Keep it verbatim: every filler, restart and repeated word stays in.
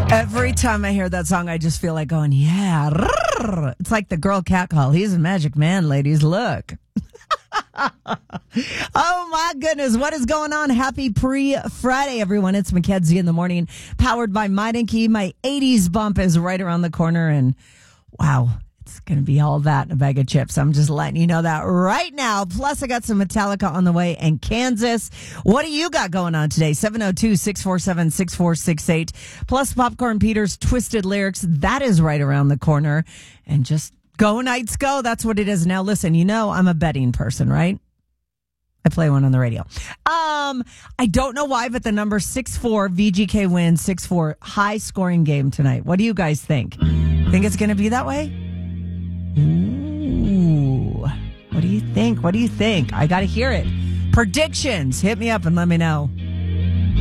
Every time I hear that song, I just feel like going, yeah. It's like the girl cat call. He's a magic man, ladies. Look. Oh, my goodness. What is going on? Happy pre-Friday, everyone. It's Mackenzie in the morning, powered by Meineke. My eighties bump is right around the corner, and wow, it's going to be all that in a bag of chips. I'm just letting you know that right now. Plus, I got some Metallica on the way and Kansas. What do you got going on today? seven oh two, six four seven, six four six eight. Plus, Popcorn Peter's Twisted Lyrics. That is right around the corner. And just go, Knights, go. That's what it is. Now, listen, you know I'm a betting person, right? I play one on the radio. Um, I don't know why, but the number six four, V G K wins, six four, high-scoring game tonight. What do you guys think? Think it's going to be that way? Ooh. What do you think? What do you think? I got to hear it. Predictions. Hit me up and let me know.